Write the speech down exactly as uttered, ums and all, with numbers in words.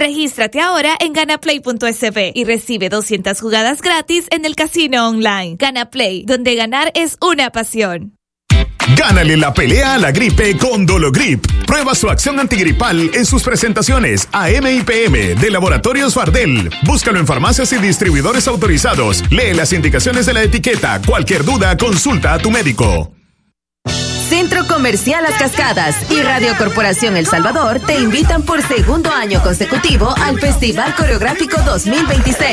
Regístrate ahora en ganaplay punto es be y recibe doscientas jugadas gratis en el casino online. Ganaplay, donde ganar es una pasión. Gánale la pelea a la gripe con Dologrip. Prueba su acción antigripal en sus presentaciones A M y P M de Laboratorios Fardel. Búscalo en farmacias y distribuidores autorizados. Lee las indicaciones de la etiqueta. Cualquier duda, consulta a tu médico. Centro Comercial Las Cascadas y Radio Corporación El Salvador te invitan por segundo año consecutivo al Festival Coreográfico dos mil veintiséis.